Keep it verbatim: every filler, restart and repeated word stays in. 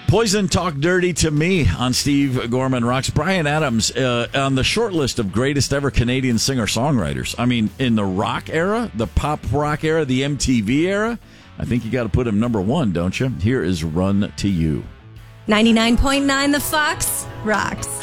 Poison Talk Dirty to Me on Steve Gorman Rocks. Bryan Adams uh, on the short list of greatest ever Canadian singer-songwriters. I mean, in the rock era, the pop rock era, the M T V era, I think you got to put him number one, don't you? Here is Run to You. ninety-nine point nine The Fox Rocks.